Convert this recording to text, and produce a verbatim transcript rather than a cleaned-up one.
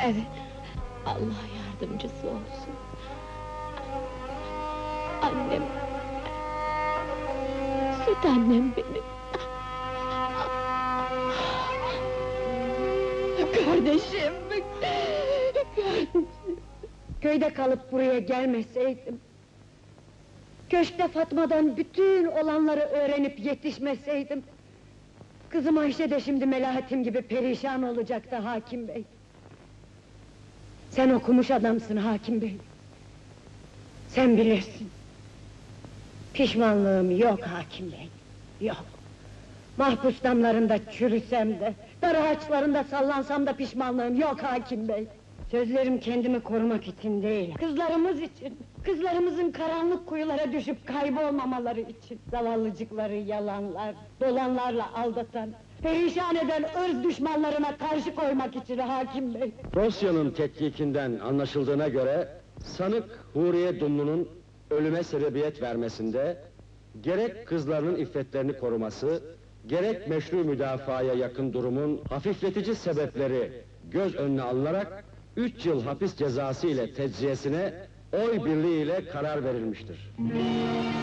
Evet, Allah yardımcısı olsun. Annem... Süt annem benim! Kardeşim! Kardeşim! Köyde kalıp buraya gelmeseydim... Köşkte Fatma'dan bütün olanları öğrenip yetişmeseydim... Kızım Ayşe de şimdi Melahat'im gibi perişan olacaktı hakim bey. Sen okumuş adamsın hakim bey. Sen bilirsin. Pişmanlığım yok hakim bey, yok. Mahpus damlarında çürüsem de, dar ağaçlarında sallansam da pişmanlığım yok hakim bey. Sözlerim kendimi korumak için değil, kızlarımız için, kızlarımızın karanlık kuyulara düşüp kaybolmamaları için. Zavallıcıkları yalanlar, dolanlarla aldatan, perişan eden ırz düşmanlarına karşı koymak için hakim bey. Dosyanın tetkikinden anlaşıldığına göre, sanık Huriye Dumlu'nun ölüme sebebiyet vermesinde, gerek kızlarının iffetlerini koruması, gerek meşru müdafaya yakın durumun hafifletici sebepleri göz önüne alınarak, üç yıl hapis cezası ile tecziyesine oy birliğiyle karar verilmiştir.